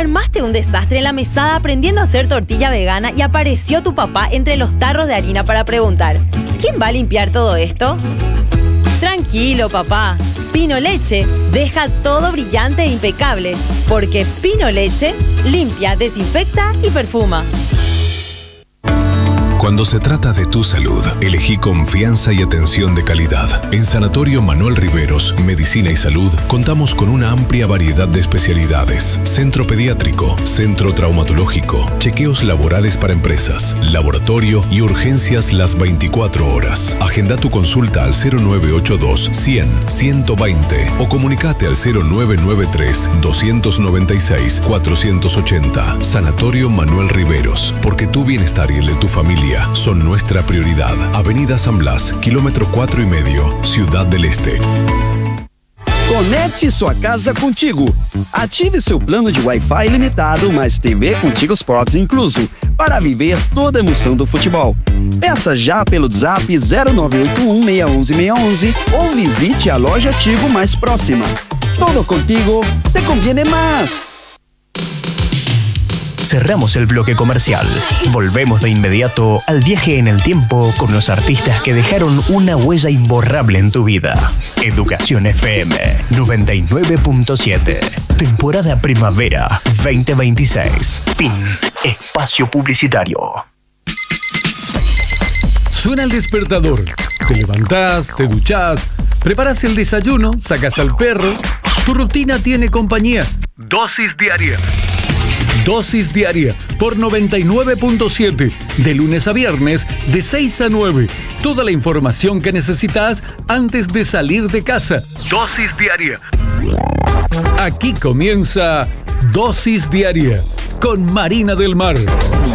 Armaste un desastre en la mesada aprendiendo a hacer tortilla vegana y apareció tu papá entre los tarros de harina para preguntar: ¿quién va a limpiar todo esto? Tranquilo, papá. Pino Leche deja todo brillante e impecable, porque Pino Leche limpia, desinfecta y perfuma. Cuando se trata de tu salud, elegí confianza y atención de calidad. En Sanatorio Manuel Riveros, Medicina y Salud, contamos con una amplia variedad de especialidades. Centro pediátrico, centro traumatológico, chequeos laborales para empresas, laboratorio y urgencias las 24 horas. Agenda tu consulta al 0982 100 120 o comunicate al 0993 296 480. Sanatorio Manuel Riveros, porque tu bienestar y el de tu familia son nuestra prioridad. Avenida San Blas, kilómetro 4,5, Ciudad del Este. Conecte sua casa contigo. Ative seu plano de Wi-Fi ilimitado, mais TV Contigo Sports incluso, para viver toda a emoção do futebol. Peça já pelo Zap 0981 611 611 ou visite a loja Tigo mais próxima. Todo contigo te conviene más. Cerramos el bloque comercial. Volvemos de inmediato al viaje en el tiempo con los artistas que dejaron una huella imborrable en tu vida. Educación FM 99.7. Temporada Primavera 2026. Fin. Espacio publicitario. Suena el despertador. Te levantás, te duchás, preparas el desayuno, sacas al perro. Tu rutina tiene compañía. Dosis diaria. Dosis diaria por 99.7, de lunes a viernes, de 6 a 9. Toda la información que necesitas antes de salir de casa. Dosis diaria. Aquí comienza Dosis Diaria con Marina del Mar.